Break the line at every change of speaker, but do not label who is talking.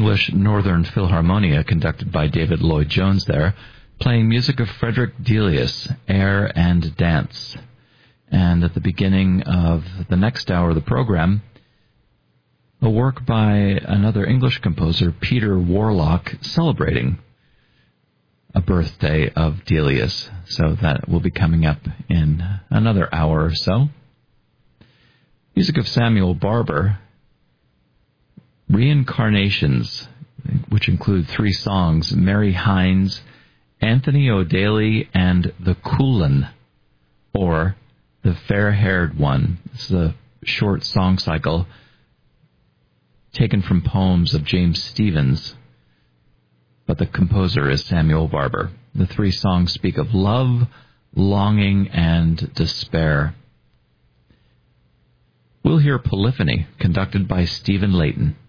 English Northern Philharmonia, conducted by David Lloyd-Jones there, playing music of Frederick Delius, Air and Dance. And at the beginning of the next hour of the program, a work by another English composer, Peter Warlock, celebrating a birthday of Delius. So that will be coming up in another hour or so. Music of Samuel Barber, Reincarnations, which include 3 songs, Mary Hines, Anthony O'Daly, and The Coolin, or The Fair-Haired One. This is a short song cycle taken from poems of James Stephens, but the composer is Samuel Barber. The 3 songs speak of love, longing, and despair. We'll hear Polyphony, conducted by Stephen Layton.